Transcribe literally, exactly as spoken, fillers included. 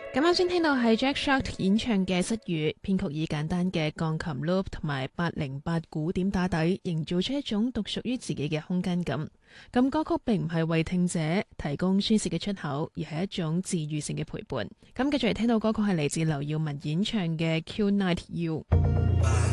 咁啱先聽到係 Jack Shark 演唱嘅《失語》，編曲以簡單嘅鋼琴 loop 同埋八零八鼓點打底，營造出一種獨屬於自己嘅空間感。咁歌曲並唔係為聽者提供宣泄嘅出口，而係一種治癒性嘅陪伴。咁繼續嚟聽到歌曲係嚟自劉耀文演唱嘅《Q Night You》。